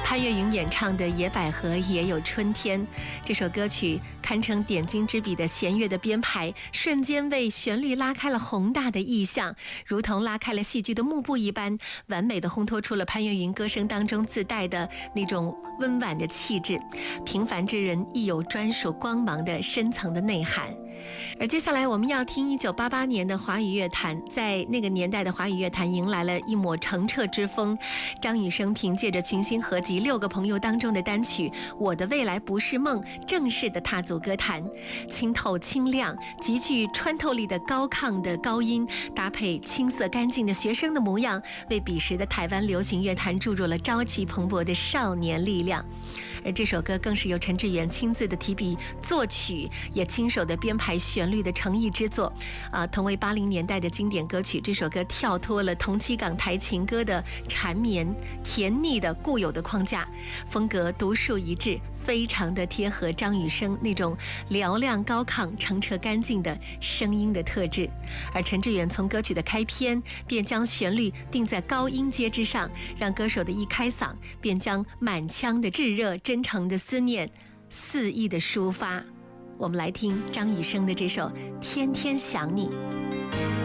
潘越云演唱的《野百合也有春天》这首歌曲堪称点睛之笔的弦乐的编排，瞬间为旋律拉开了宏大的意象，如同拉开了戏剧的幕布一般，完美的烘托出了潘越云歌声当中自带的那种温婉的气质。平凡之人亦有专属光芒的深层的内涵。而接下来我们要听1988年的华语乐坛，在那个年代的华语乐坛迎来了一抹澄澈之风。张雨生凭借着群星合集6个朋友当中的单曲《我的未来不是梦》，正式的踏足歌坛。清透清亮、极具穿透力的高亢的高音，搭配青涩干净的学生的模样，为彼时的台湾流行乐坛注入了朝气蓬勃的少年力量。而这首歌更是由陈志远亲自的提笔作曲，也亲手的编排旋律的诚意之作。同为80年代的经典歌曲，这首歌跳脱了同期港台情歌的缠绵甜腻的固有的框架，风格独树一帜，非常的贴合张雨生那种嘹亮高亢、澄澈干净的声音的特质。而陈志远从歌曲的开篇便将旋律定在高音阶之上，让歌手的一开嗓便将满腔的炙热真诚的思念肆意的抒发。我们来听张雨生的这首《天天想你》。